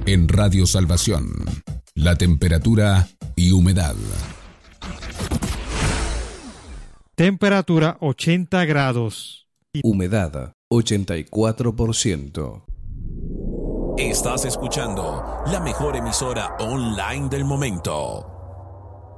En Radio Salvación, la temperatura y humedad. Temperatura 80 grados. Humedad 84%. Estás escuchando la mejor emisora online del momento.